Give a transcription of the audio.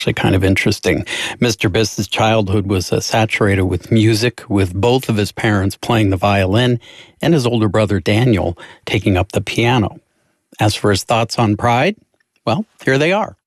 Actually kind of interesting. Mr. Biss's childhood was saturated with music, with both of his parents playing the violin and his older brother Daniel taking up the piano. As for his thoughts on pride, well, here they are.